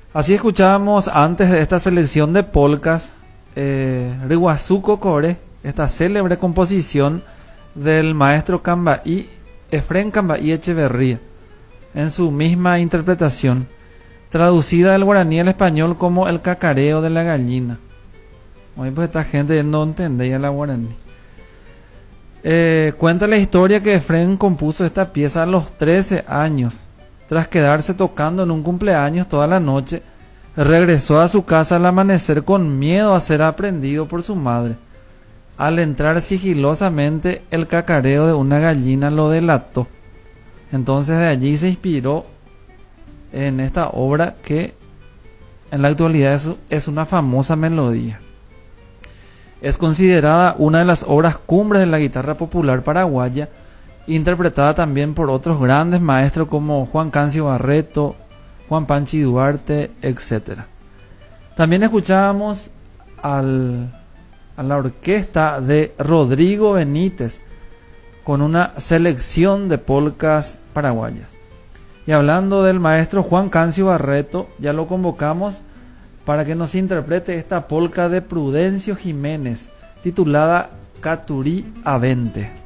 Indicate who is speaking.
Speaker 1: Así escuchábamos antes de esta selección de polcas Riguazuco Core, esta célebre composición del maestro Efrén Cambaí Echeverría, en su misma interpretación, traducida del guaraní al español como el cacareo de la gallina. Hoy pues esta gente no entendía la guaraní. Cuenta la historia que Efrén compuso esta pieza a los 13 años. Tras quedarse tocando en un cumpleaños toda la noche, regresó a su casa al amanecer con miedo a ser aprendido por su madre. Al entrar sigilosamente, el cacareo de una gallina lo delató. Entonces de allí se inspiró en esta obra que en la actualidad es una famosa melodía. Es considerada una de las obras cumbres de la guitarra popular paraguaya, interpretada también por otros grandes maestros como Juan Cancio Barreto, Juan Panchi Duarte, etc. También escuchábamos a la orquesta de Rodrigo Benítez con una selección de polcas paraguayas. Y hablando del maestro Juan Cancio Barreto, ya lo convocamos para que nos interprete esta polca de Prudencio Jiménez, titulada Caturí Avente.